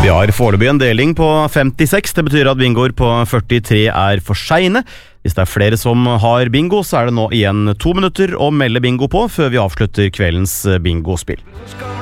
Vi har foreløpig en deling på 56, det betyr at bingoer på 43 for sene. Hvis det flere som har bingo, så det nå igjen 2 minutter å melde bingo på før vi avslutter kveldens bingospill.